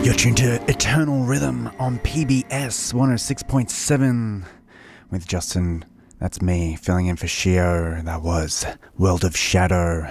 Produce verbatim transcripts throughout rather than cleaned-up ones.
You're tuned to Eternal Rhythm on P B S one oh six point seven with Justin. That's me, filling in for Shio. That was World of Shadow.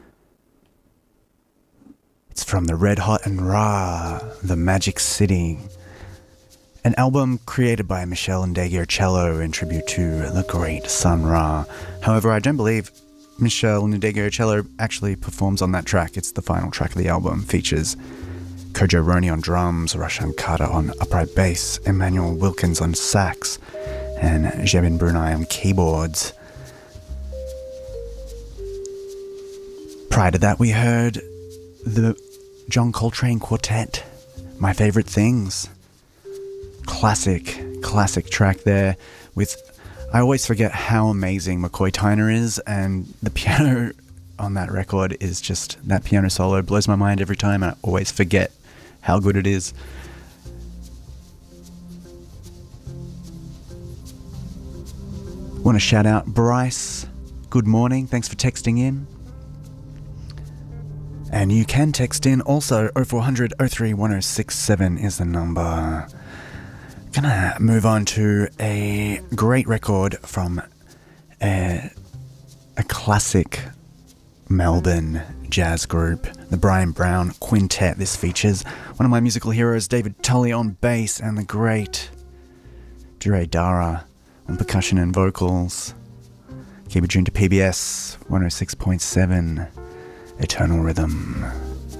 It's from the Red Hot and Ra, The Magic City. An album created by Michelle Ndegeocello in tribute to the great Sun Ra. However, I don't believe Michelle Ndegeocello actually performs on that track. It's the final track of the album. Features Kojo Roni on drums, Roshan Carter on upright bass, Emmanuel Wilkins on sax, and Jebin Brunei on keyboards. Prior to that, we heard the John Coltrane Quartet, My Favorite Things. Classic, classic track there with... I always forget how amazing McCoy Tyner is, and the piano on that record is just... That piano solo blows my mind every time, and I always forget how good it is. Want to shout out Bryce. Good morning. Thanks for texting in. And you can text in also. oh four hundred oh three one oh six seven is the number. Gonna move on to a great record from a, a classic Melbourne jazz group, the Brian Brown Quintet. This features one of my musical heroes, David Tully on bass, and the great Dure Dara on percussion and vocals. Keep it tuned to P B S one oh six point seven, Eternal Rhythm.